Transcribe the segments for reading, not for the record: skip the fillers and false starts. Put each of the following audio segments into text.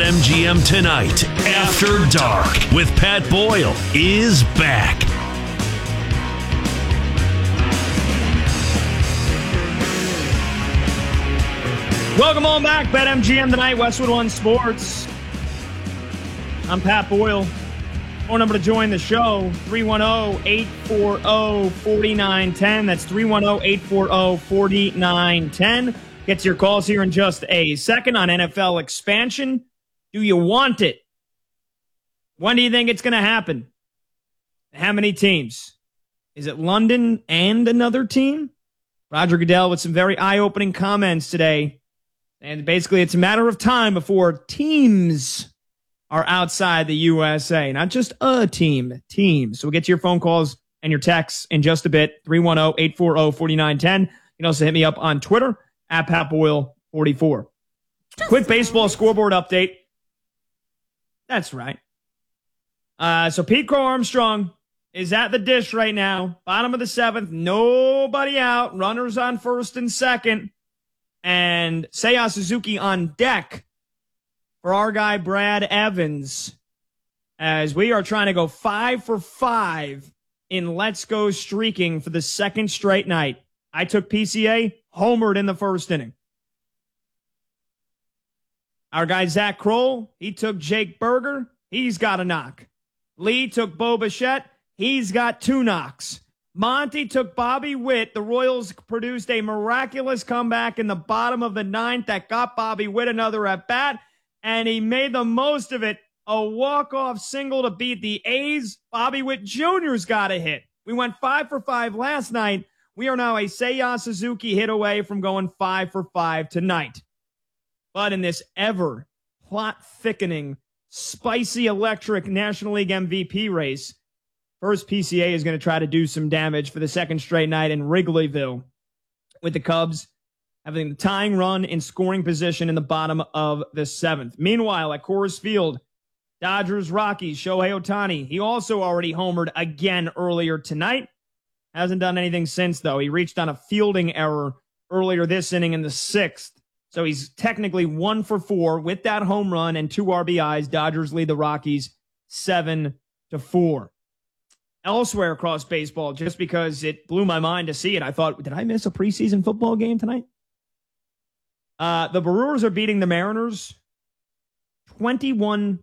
BetMGM Tonight After Dark with Pat Boyle is back. Welcome on back, BetMGM Tonight, Westwood One Sports. I'm Pat Boyle. Phone number to join the show, 310-840-4910. That's 310-840-4910. Get to your calls here in just a second on NFL expansion. Do you want it? When do you think it's going to happen? How many teams? Is it London and another team? Roger Goodell with some very eye-opening comments today. And basically, it's a matter of time before teams are outside the USA. Not just a team, teams. So we'll get to your phone calls and your texts in just a bit. 310-840-4910. You can also hit me up on Twitter at PatBoyle44. Quick baseball scoreboard update. That's right. So Pete Crow Armstrong is at the dish right now. Bottom of the seventh. Nobody out. Runners on first and second. And Seiya Suzuki on deck for our guy Brad Evans, as we are trying to go 5 for 5 in Let's Go streaking for the second straight night. I took PCA, homered in the first inning. Our guy Zach Kroll, he took Jake Berger. He's got a knock. Lee took Bo Bichette. He's got 2 knocks. Monty took Bobby Witt. The Royals produced a miraculous comeback in the bottom of the ninth that got Bobby Witt another at-bat, and he made the most of it. A walk-off single to beat the A's. Bobby Witt Jr.'s got a hit. We went 5 for 5 last night. We are now a Seiya Suzuki hit away from going 5 for 5 tonight. But in this ever plot-thickening, spicy electric National League MVP race, first PCA is going to try to do some damage for the second straight night in Wrigleyville, with the Cubs having the tying run in scoring position in the bottom of the seventh. Meanwhile, at Coors Field, Dodgers, Rockies, Shohei Ohtani, he also already homered again earlier tonight. Hasn't done anything since, though. He reached on a fielding error earlier this inning in the sixth. So he's technically 1 for 4 with that home run and 2 RBIs. Dodgers lead the Rockies 7-4. Elsewhere across baseball, just because it blew my mind to see it, I thought, did I miss a preseason football game tonight? The Brewers are beating the Mariners 21-0.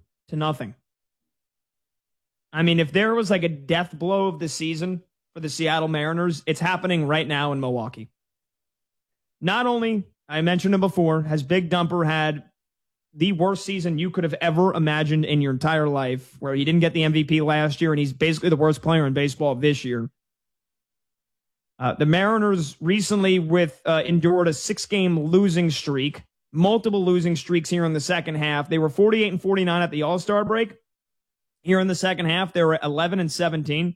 I mean, if there was like a death blow of the season for the Seattle Mariners, it's happening right now in Milwaukee. Not only, I mentioned him before, has Big Dumper had the worst season you could have ever imagined in your entire life, where he didn't get the MVP last year, and he's basically the worst player in baseball this year. The Mariners recently endured a 6-game losing streak, multiple losing streaks here in the second half. They were 48-49 at the All-Star break. Here in the second half, they were 11-17.